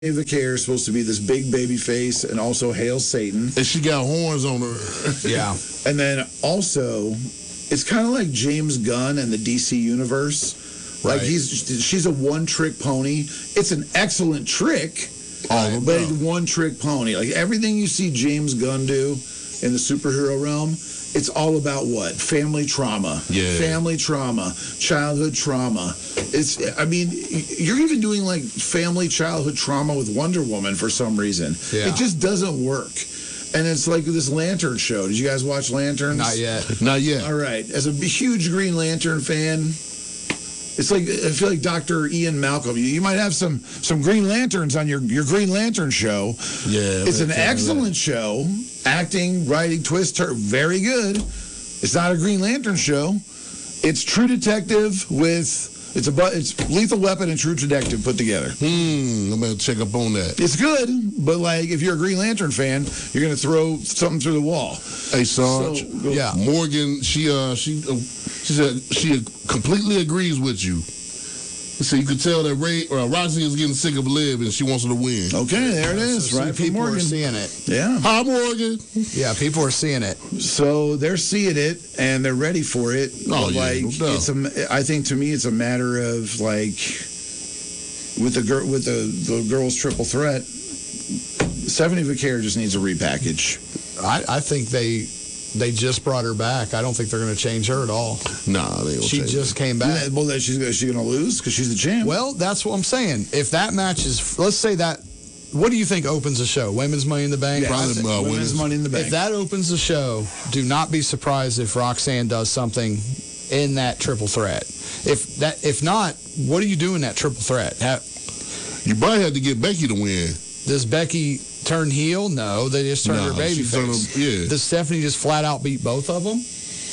Vaquer is supposed to be this big baby face and also hails Satan. And she got horns on her. Yeah. And then also, it's kind of like James Gunn and the DC Universe. Like Right. she's a one-trick pony. It's an excellent trick, but it's one-trick pony. Like everything you see James Gunn do in the superhero realm, it's all about what? Family trauma. Yeah. Family trauma. Childhood trauma. You're even doing like family childhood trauma with Wonder Woman for some reason. Yeah. It just doesn't work. And it's like this Lantern show. Did you guys watch Lanterns? Not yet. Not yet. All right. As a huge Green Lantern fan, it's like, I feel like Dr. Ian Malcolm. You might have some Green Lanterns on your Green Lantern show. Yeah. It's an excellent show. Acting, writing, twist, very good. It's not a Green Lantern show. It's True Detective with it's Lethal Weapon and True Detective put together. I'm gonna check up on that. It's good, but like if you're a Green Lantern fan, you're gonna throw something through the wall. Hey, Sarge. Yeah. Morgan, she said she completely agrees with you. So you could tell that Roxy is getting sick of Liv and she wants her to win. Okay, there it is. So right from people Morgan. are seeing it. Yeah. Hi, Morgan. Yeah, people are seeing it. So they're seeing it and they're ready for it. Oh, But, yeah, like no doubt. I think to me it's a matter of like with the girls triple threat. Stephanie Vaquer just needs a repackage. I think they just brought her back. I don't think they're going to change her at all. Nah, they don't She change just it. came back. Well, is she going to lose because she's the champ? Well, that's what I'm saying. If that match is, let's say that, what do you think opens the show? Women's Money in the Bank? yeah, probably, women's women's Money in the Bank. If that opens the show, do not be surprised if Roxanne does something in that triple threat. If not, what do you do in that triple threat? You probably had to get Becky to win. Does Becky turn heel? No, they just turn her baby face. Yeah. Does Stephanie just flat out beat both of them?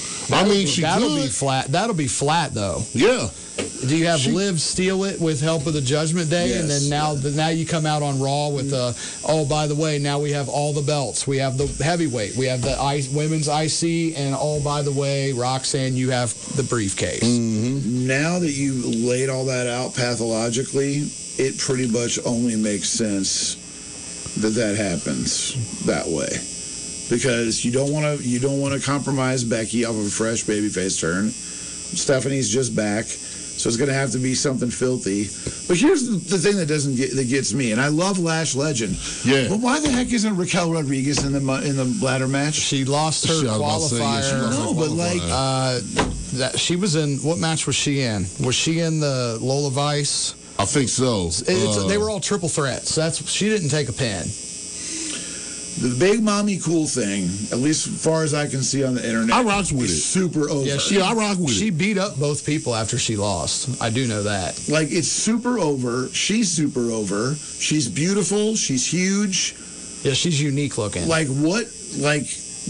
That'll be flat. That'll be flat though. Yeah. Do you have Liv steal it with help of the Judgment Day, Yes. and then now you come out on Raw with oh, by the way, now we have all the belts. We have the heavyweight, we have the women's IC, and oh, by the way, Roxanne, you have the briefcase. Now that you laid all that out pathologically, it pretty much only makes sense that happens that way, because you don't want to compromise Becky off of a fresh babyface turn. Stephanie's just back, so it's going to have to be something filthy. But here's the thing that gets me, and I love Lash Legend. Yeah. But why the heck isn't Raquel Rodriguez in the ladder match? She lost her qualifier. No, but like she was in, what match was she in? Was she in the Lola Vice? I think so. They were all triple threats. She didn't take a pin. the Big Mommy Cool thing, at least as far as I can see on the internet, I rocks with it. Super over. Yeah, I rock with it. She beat up both people after she lost. I do know that. Like, it's super over. She's super over. She's beautiful. She's huge. Yeah, she's unique looking. Like, what? Like,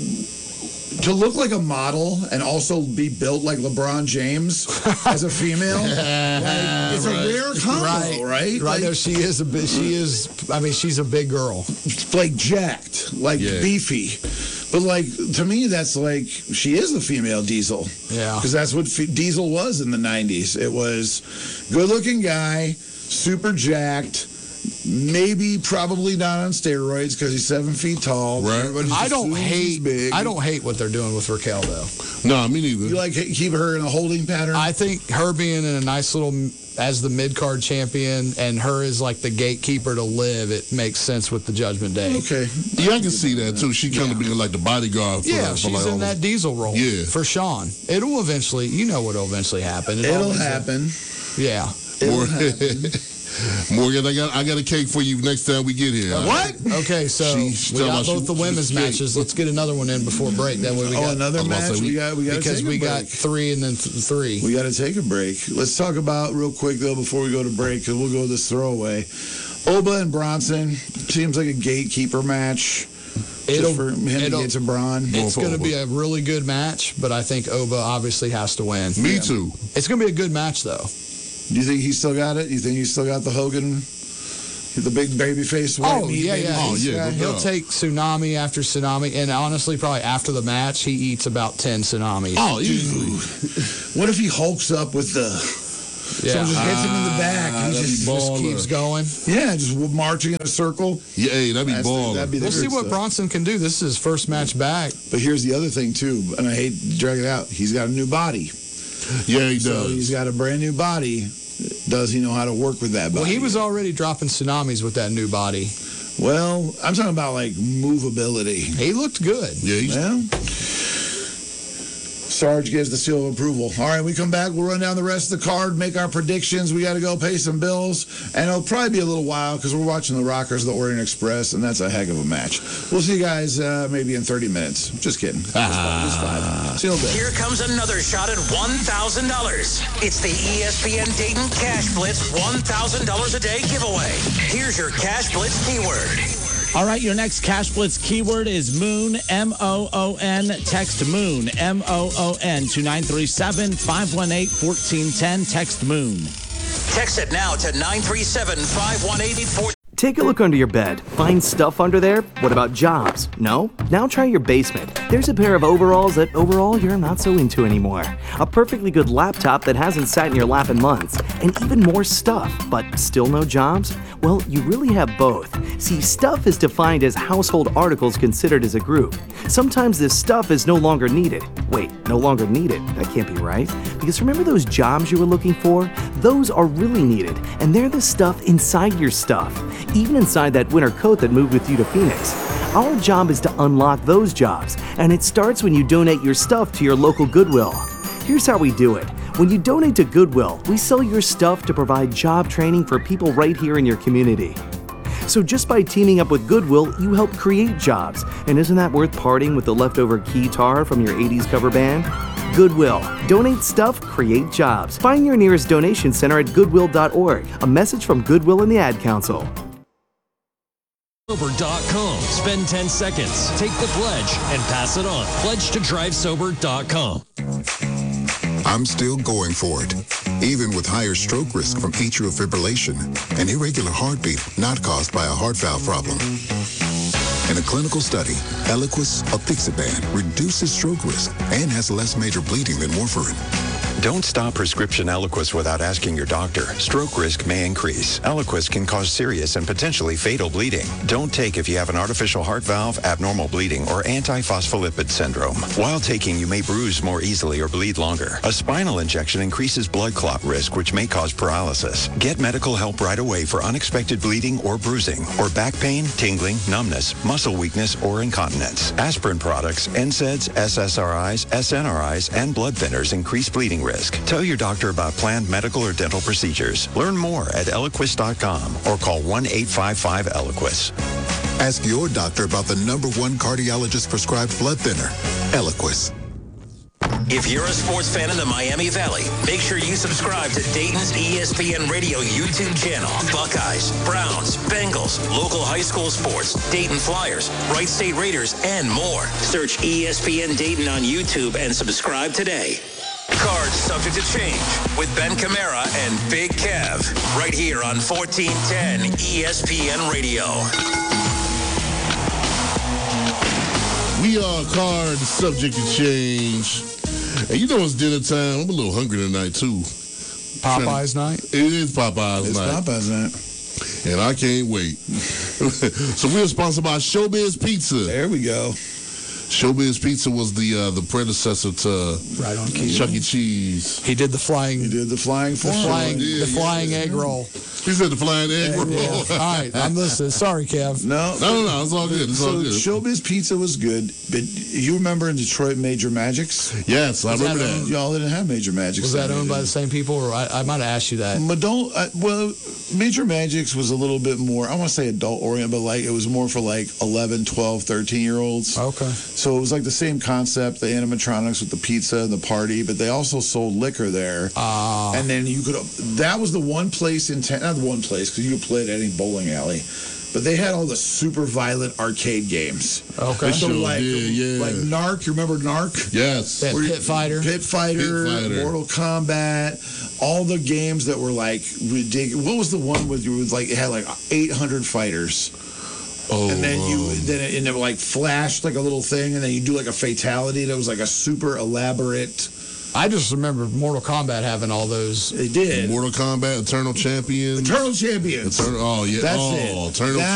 to look like a model and also be built like LeBron James as a female, like, it's a rare combo, right? Right. Like, No, she is a bit. I mean, she's a big girl. like jacked, like beefy. But like, to me, that's like, she is the female Diesel. Yeah. Because that's what Diesel was in the 90s. It was good-looking guy, super jacked, probably not on steroids because he's 7 feet tall. Right. Everybody's I don't assuming he's big. hate what they're doing with Raquel though. No, me neither. You like keep her in a holding pattern? I think her being in a nice little as the mid-card champion and her as like the gatekeeper to Liv, it makes sense with the Judgment Day. Okay. Yeah, I can see that too. She kind of being like the bodyguard for Yeah, for she's like in all that Diesel role for Sean. It'll eventually, you know what'll eventually happen. It'll happen. Yeah. It'll happen. Morgan, I got a cake for you next time we get here. What? Okay, so we got both the women's matches. Let's get another one in before break. That way we got another match. We got because we got 3 and then 3. We got to take a break. Let's talk about real quick though before we go to break, because we'll go to this throwaway. Oba and Bronson seems like a gatekeeper match. Just for him to get to Braun. It's going to be a really good match, but I think Oba obviously has to win. Me too. It's going to be a good match though. Do you think he still got it? You think he still got the Hogan, the big baby face? Yeah. He'll take Tsunami after Tsunami, and honestly, probably after the match, he eats about 10 Tsunamis. Oh, easily. What if he hulks up with the Yeah. Someone just hits him in the back. He that'd just, be Just baller. keeps going. yeah, just marching in a circle. Yeah, hey, that'd be baller. That'd be the We'll see good what stuff. Bronson can do. This is his first match back. But here's the other thing too, and I hate to drag it out. He's got a new body. Yeah, he So does. he's got a brand new body. Does he know how to work with that body? Well, he was already dropping tsunamis with that new body. Well, I'm talking about like movability. He looked good. Yeah, he's Well, Sarge gives the seal of approval. All right, we come back. We'll run down the rest of the card, make our predictions. We got to go pay some bills. And it'll probably be a little while because we're watching the Rockers, the Orient Express, and that's a heck of a match. We'll see you guys maybe in 30 minutes. Just kidding. Just 5. See you in a bit. Here comes another shot at $1,000. It's the ESPN Dayton Cash Blitz $1,000 a day giveaway. Here's your Cash Blitz keyword. All right, your next Cash Blitz keyword is Moon, M-O-O-N. Text Moon, M-O-O-N, to 937-518-1410. Text Moon. Text it now to 937-518-1410. Take a look under your bed. Find stuff under there? What about jobs? No? Now try your basement. There's a pair of overalls that overall you're not so into anymore. A perfectly good laptop that hasn't sat in your lap in months. And even more stuff, but still no jobs? Well, you really have both. See, stuff is defined as household articles considered as a group. Sometimes this stuff is no longer needed. Wait, no longer needed? That can't be right. Because remember those jobs you were looking for? Those are really needed, and they're the stuff inside your stuff. Even inside that winter coat that moved with you to Phoenix. Our job is to unlock those jobs, and it starts when you donate your stuff to your local Goodwill. Here's how we do it. When you donate to Goodwill, we sell your stuff to provide job training for people right here in your community. So just by teaming up with Goodwill, you help create jobs. And isn't that worth parting with the leftover guitar from your 80s cover band? Goodwill. Donate stuff, create jobs. Find your nearest donation center at goodwill.org. A message from Goodwill and the Ad Council. Sober.com. Spend 10 seconds, take the pledge, and pass it on. Pledge to drivesober.com. I'm still going for it, even with higher stroke risk from atrial fibrillation and irregular heartbeat not caused by a heart valve problem. In a clinical study, Eliquis apixaban reduces stroke risk and has less major bleeding than warfarin. Don't stop prescription Eliquis without asking your doctor. Stroke risk may increase. Eliquis can cause serious and potentially fatal bleeding. Don't take if you have an artificial heart valve, abnormal bleeding, or antiphospholipid syndrome. While taking, you may bruise more easily or bleed longer. A spinal injection increases blood clot risk, which may cause paralysis. Get medical help right away for unexpected bleeding or bruising, or back pain, tingling, numbness, muscle weakness, or incontinence. Aspirin products, NSAIDs, SSRIs, SNRIs, and blood thinners increase bleeding risk. Tell your doctor about planned medical or dental procedures. Learn more at Eliquis.com or call 1-855-ELIQUIS. Ask your doctor about the #1 cardiologist prescribed blood thinner, Eliquis. If you're a sports fan in the Miami Valley, make sure you subscribe to Dayton's ESPN Radio YouTube channel. Buckeyes, Browns, Bengals, local high school sports, Dayton Flyers, Wright State Raiders, and more. Search ESPN Dayton on YouTube and subscribe today. Cards subject to change with Ben Camara and Big Kev right here on 1410 ESPN Radio. We are cards subject to change. And you know it's dinner time. I'm a little hungry tonight, too. Popeye's night? It is Popeye's It's night. Popeye's night. And I can't wait. So we're sponsored by Showbiz Pizza. There we go. Showbiz Pizza was the predecessor to Right on key. Chuck E. Cheese. He did the flying, He did the flying the form. flying egg roll. He said the flying egg roll. Yeah. All right, I'm listening. Sorry, Kev. No, No, it's all good. It's all So good. Showbiz Pizza was good, but you remember in Detroit Major Magics? Yes, I remember that that. Y'all didn't have Major Magics. Was that then, owned by did the same people, or I might have asked you that? But well, Major Magics was a little bit more, I want to say adult oriented, but like it was more for like 11, 12, 13-year-olds. Okay. So it was like the same concept, the animatronics with the pizza and the party, but they also sold liquor there. And then you could, that was the one place in town, not the one place, because you could play at any bowling alley, but they had all the super violent arcade games. Okay. They So sure like, did, yeah. like Narc, you remember Narc? Yes. That Pit Fighter. Pit Fighter, Pit Fighter. Mortal Kombat, all the games that were like ridiculous. What was the one with you? Like it had like 800 fighters, Oh, and then and it like flashed like a little thing, and then you do like a fatality that was like a super elaborate I just remember Mortal Kombat having all those. They did. Mortal Kombat, Eternal Champions. Eternal Champions. Oh, yeah. That's oh, it. Eternal